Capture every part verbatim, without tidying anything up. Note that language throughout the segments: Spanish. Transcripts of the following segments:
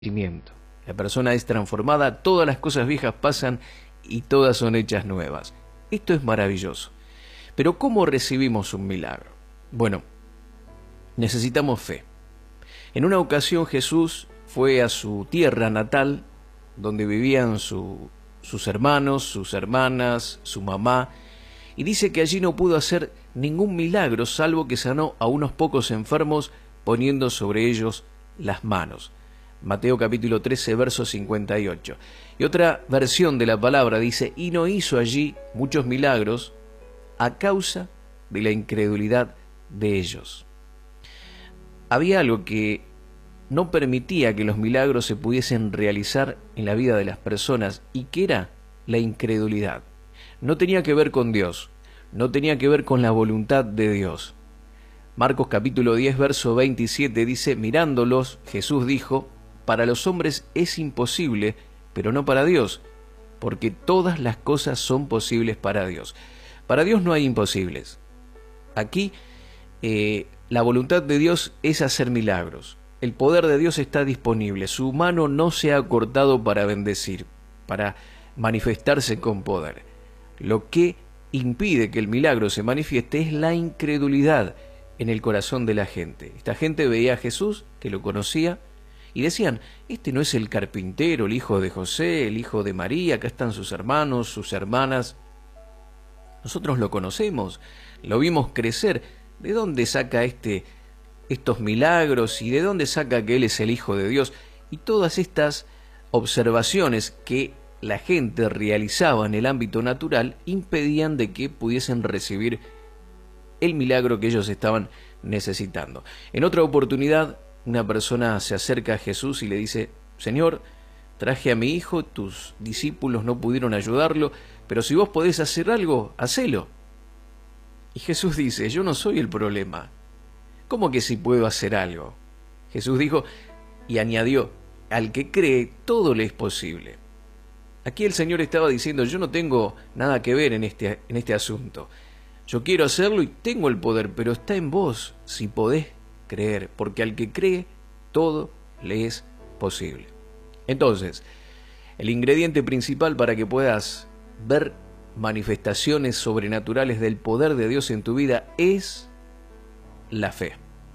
crecimiento. La persona es transformada, todas las cosas viejas pasan y todas son hechas nuevas. Esto es maravilloso. Pero ¿cómo recibimos un milagro? Bueno, necesitamos fe. En una ocasión Jesús fue a su tierra natal, donde vivían su, sus hermanos, sus hermanas, su mamá, y dice que allí no pudo hacer ningún milagro, salvo que sanó a unos pocos enfermos poniendo sobre ellos las manos. Mateo capítulo trece, verso cincuenta y ocho. Y otra versión de la palabra dice, y no hizo allí muchos milagros a causa de la incredulidad de ellos. Había algo que no permitía que los milagros se pudiesen realizar en la vida de las personas, y que era la incredulidad. No tenía que ver con Dios, no tenía que ver con la voluntad de Dios. Marcos capítulo diez, verso veintisiete dice, mirándolos, Jesús dijo, para los hombres es imposible, pero no para Dios, porque todas las cosas son posibles para Dios. Para Dios no hay imposibles. Aquí eh, la voluntad de Dios es hacer milagros. El poder de Dios está disponible. Su mano no se ha cortado para bendecir, para manifestarse con poder. Lo que impide que el milagro se manifieste es la incredulidad en el corazón de la gente. Esta gente veía a Jesús, que lo conocía, y decían, este no es el carpintero, el hijo de José, el hijo de María, acá están sus hermanos, sus hermanas. Nosotros lo conocemos, lo vimos crecer. ¿De dónde saca este estos milagros y de dónde saca que él es el hijo de Dios? Y todas estas observaciones que la gente realizaba en el ámbito natural impedían de que pudiesen recibir el milagro que ellos estaban necesitando. En otra oportunidad, una persona se acerca a Jesús y le dice, Señor, traje a mi hijo, tus discípulos no pudieron ayudarlo, pero si vos podés hacer algo, hacelo. Y Jesús dice, yo no soy el problema. ¿Cómo que si puedo hacer algo? Jesús dijo y añadió, al que cree, todo le es posible. Aquí el Señor estaba diciendo, yo no tengo nada que ver en este, en este asunto. Yo quiero hacerlo y tengo el poder, pero está en vos si podés creer, porque al que cree, todo le es posible. Entonces, el ingrediente principal para que puedas ver manifestaciones sobrenaturales del poder de Dios en tu vida es la fe.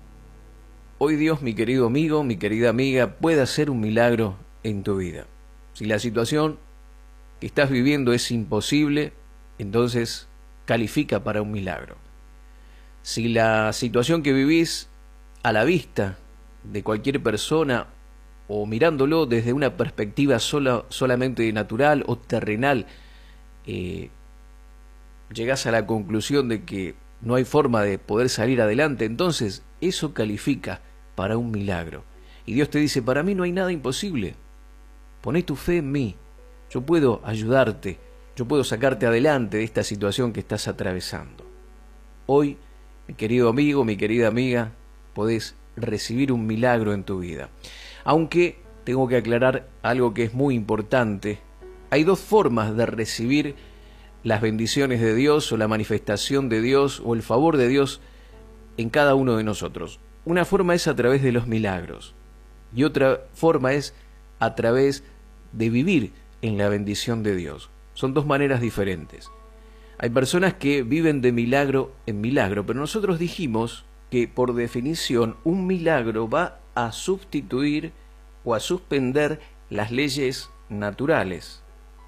Hoy Dios, mi querido amigo, mi querida amiga, puede hacer un milagro en tu vida. Si la situación que estás viviendo es imposible, entonces califica para un milagro. Si la situación que vivís a la vista de cualquier persona o mirándolo desde una perspectiva sola, solamente natural o terrenal, eh, llegás a la conclusión de que no hay forma de poder salir adelante, entonces eso califica para un milagro. Y Dios te dice, para mí no hay nada imposible. Poné tu fe en mí. Yo puedo ayudarte. Yo puedo sacarte adelante de esta situación que estás atravesando. Hoy, mi querido amigo, mi querida amiga, podés recibir un milagro en tu vida. Aunque tengo que aclarar algo que es muy importante. Hay dos formas de recibir las bendiciones de Dios o la manifestación de Dios o el favor de Dios en cada uno de nosotros. Una forma es a través de los milagros y otra forma es a través de vivir en la bendición de Dios. Son dos maneras diferentes. Hay personas que viven de milagro en milagro, pero nosotros dijimos que por definición un milagro va a sustituir o a suspender las leyes naturales.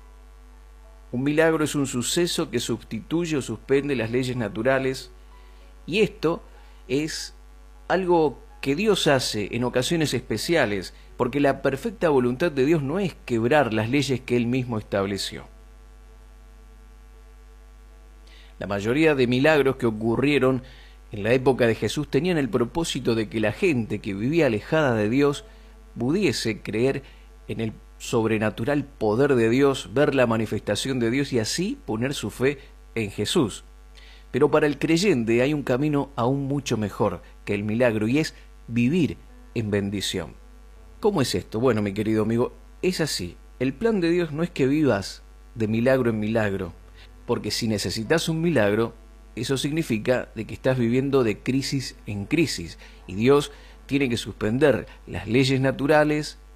Un milagro es un suceso que sustituye o suspende las leyes naturales, y esto es algo que Dios hace en ocasiones especiales, porque la perfecta voluntad de Dios no es quebrar las leyes que Él mismo estableció. La mayoría de milagros que ocurrieron en la época de Jesús tenían el propósito de que la gente que vivía alejada de Dios pudiese creer en el sobrenatural poder de Dios, ver la manifestación de Dios y así poner su fe en Jesús. Pero para el creyente hay un camino aún mucho mejor que el milagro, y es vivir en bendición. ¿Cómo es esto? Bueno, mi querido amigo, es así. El plan de Dios no es que vivas de milagro en milagro, porque si necesitas un milagro, eso significa de que estás viviendo de crisis en crisis, y Dios tiene que suspender las leyes naturales